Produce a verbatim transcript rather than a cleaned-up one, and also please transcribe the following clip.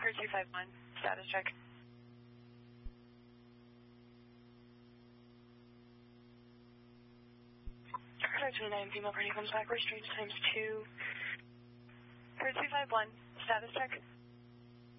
Her two five one, status check. five two nine, female party comes back, restraint times two. Her two five one, status check.